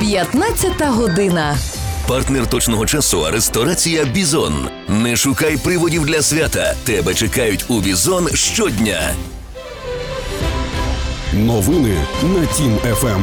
15 година. Партнер точного часу – ресторація «Бізон». Не шукай приводів для свята. Тебе чекають у «Бізон» щодня. Новини на Тім ФМ.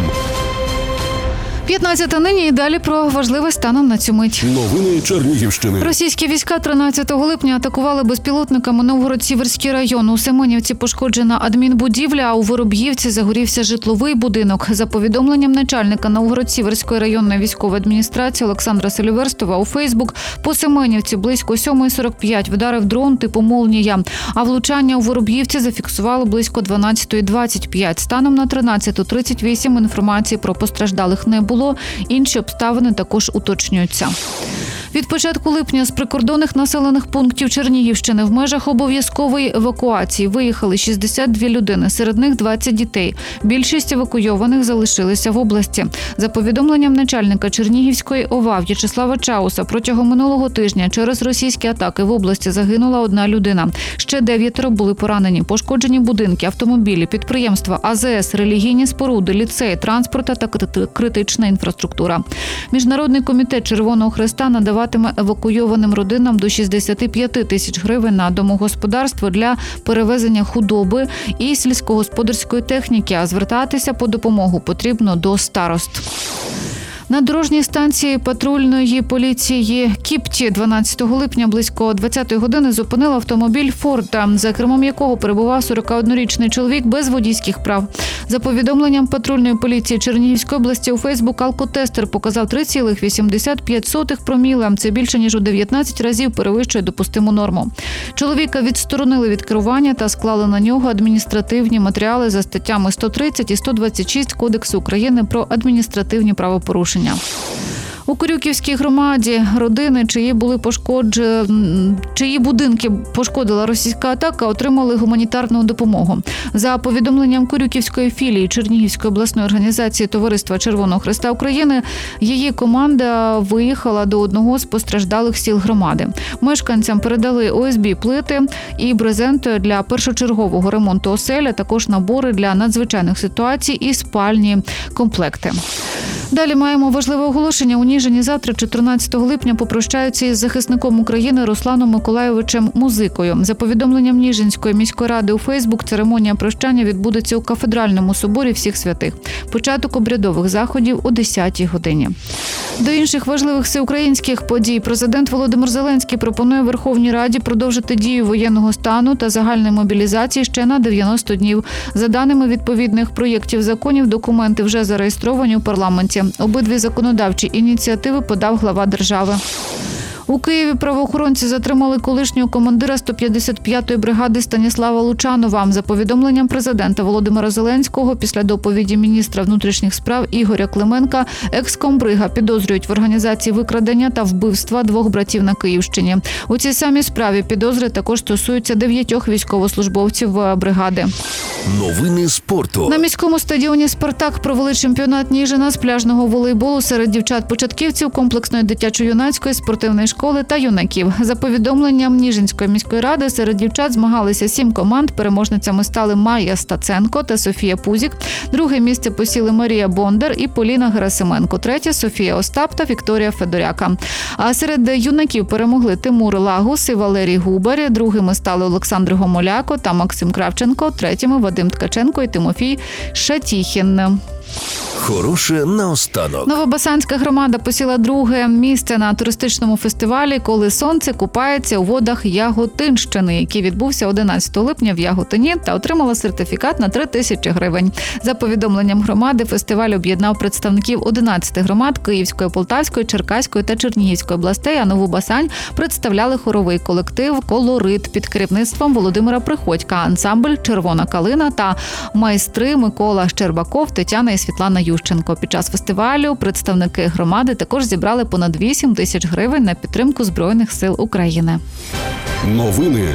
15 нині і далі про важливе станом на цю мить. Новини Чернігівщини. Російські війська 13 липня атакували безпілотниками Новгород-Сіверський район. У Семенівці пошкоджена адмінбудівля, а у Вороб'ївці загорівся житловий будинок. За повідомленням начальника Новгород-Сіверської районної військової адміністрації Олександра Селіверстова у Фейсбук, по Семенівці близько 7:45 вдарив дрон типу «Молнія», а влучання у Вороб'ївці зафіксували близько 12:25. Станом на 13:38 інформації про постраждалих не було. Інші обставини також уточнюються. Від початку липня з прикордонних населених пунктів Чернігівщини в межах обов'язкової евакуації виїхали 62 людини, серед них 20 дітей. Більшість евакуйованих залишилися в області. За повідомленням начальника Чернігівської ОВА В'ячеслава Чауса, протягом минулого тижня через російські атаки в області загинула 1 людина. Ще 9 були поранені. Пошкоджені будинки, автомобілі, підприємства, АЗС, релігійні споруди, ліцеї, транспорт та критична інфраструктура. Міжнародний комітет Червоного Хреста надаватиме евакуйованим родинам до 65 тисяч гривень на домогосподарство для перевезення худоби і сільськогосподарської техніки, а звертатися по допомогу потрібно до старост. На дорожній станції патрульної поліції Кіпті 12 липня близько 20-ї години зупинив автомобіль «Форд», за кермом якого перебував 41-річний чоловік без водійських прав. За повідомленням патрульної поліції Чернігівської області у Фейсбук, алкотестер показав 3,85 проміла. Це більше, ніж у 19 разів перевищує допустиму норму. Чоловіка відсторонили від керування та склали на нього адміністративні матеріали за статтями 130 і 126 Кодексу України про адміністративні правопорушення. У Корюківській громаді родини, чиї будинки пошкодила російська атака, отримали гуманітарну допомогу. За повідомленням Корюківської філії Чернігівської обласної організації Товариства Червоного Хреста України, її команда виїхала до одного з постраждалих сіл громади. Мешканцям передали ОСБ-плити і брезент для першочергового ремонту осель, а також набори для надзвичайних ситуацій і спальні комплекти. Далі маємо важливе оголошення. У Ніжині завтра, 14 липня, попрощаються із захисником України Русланом Миколайовичем Музикою. За повідомленням Ніжинської міської ради у Фейсбук, церемонія прощання відбудеться у кафедральному соборі всіх святих. Початок обрядових заходів о 10-й годині. До інших важливих всеукраїнських подій президент Володимир Зеленський пропонує Верховній Раді продовжити дію воєнного стану та загальної мобілізації ще на 90 днів. За даними відповідних проєктів законів, документи вже зареєстровані у парламенті. Обидві законодавчі ініціативи подав глава держави. У Києві правоохоронці затримали колишнього командира 155-ї бригади Станіслава Лучанова. За повідомленням президента Володимира Зеленського, після доповіді міністра внутрішніх справ Ігоря Клименка, екс-комбрига підозрюють в організації викрадення та вбивства 2 братів на Київщині. У цій самій справі підозри також стосуються 9 військовослужбовців бригади. Новини спорту. На міському стадіоні «Спартак» провели чемпіонат Ніжина з пляжного волейболу серед дівчат-початківців комплексної дитячо-юнацької спортивної школи та юнаків. За повідомленням Ніжинської міської ради, серед дівчат змагалися 7 команд. Переможницями стали Майя Стаценко та Софія Пузік. Друге місце посіли Марія Бондар і Поліна Герасименко. Третє – Софія Остап та Вікторія Федоряка. А серед юнаків перемогли Тимур Лагус і Валерій Губар. Другими стали Олександр Гомоляко та Максим Кравченко. Третіми – Вадим Ткаченко і Тимофій Шатіхін. Хороше наостанок. Новобасанська громада посіла 2-ге місце на туристичному фестивалі «Коли сонце купається у водах Яготинщини», який відбувся 11 липня в Яготині, та отримала сертифікат на 3000 гривень. За повідомленням громади, фестиваль об'єднав представників 11 громад Київської, Полтавської, Черкаської та Чернігівської областей, а Нову Басань представляли хоровий колектив «Колорит» під керівництвом Володимира Приходька, ансамбль «Червона калина» та майстри Микола Щербаков, Тетяна і Світлана Ющенко. Під час фестивалю представники громади також зібрали понад 8 тисяч гривень на підтримку Збройних сил України. Новини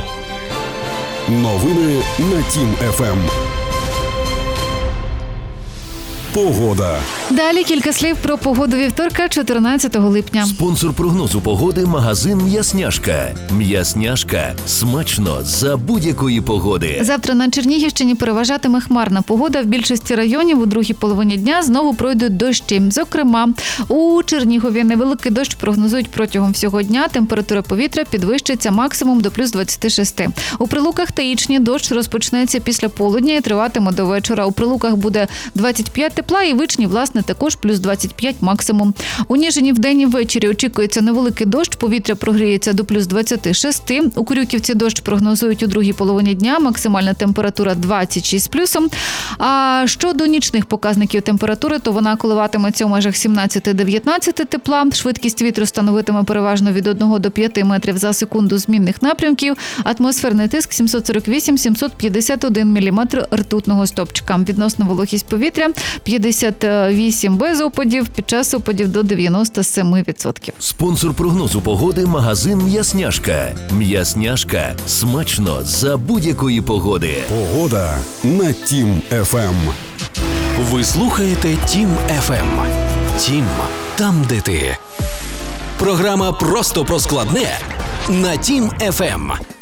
на Тім ФМ. Погода. Далі кілька слів про погоду вівторка, 14 липня. Спонсор прогнозу погоди – магазин «М'ясняшка». «М'ясняшка» – смачно за будь-якої погоди. Завтра на Чернігівщині переважатиме хмарна погода. В більшості районів у другій половині дня знову пройдуть дощі. Зокрема, у Чернігові невеликий дощ прогнозують протягом всього дня. Температура повітря підвищиться максимум до плюс 26. У Прилуках та Ічні дощ розпочнеться після полудня і триватиме до вечора. У Прилуках буде 25 тепла і в Ічні, власне, також плюс 25 максимум. У Ніжині вдень і ввечері очікується невеликий дощ, повітря прогріється до плюс 26. У Корюківці дощ прогнозують у другій половині дня, максимальна температура 26 з плюсом. А щодо нічних показників температури, то вона коливатиметься у межах 17-19 тепла. Швидкість вітру становитиме переважно від 1 до 5 метрів за секунду змінних напрямків. Атмосферний тиск 748-751 міліметр ртутного стовпчика. Відносна вологість повітря 58 без опадів, під час опадів до 97%. Спонсор прогнозу погоди – магазин «М'ясняшка». «М'ясняшка» – смачно за будь-якої погоди. Погода на Тім ФМ. Ви слухаєте Тім ФМ. Тім – там, де ти. Програма «Просто про складне» на Тім ФМ.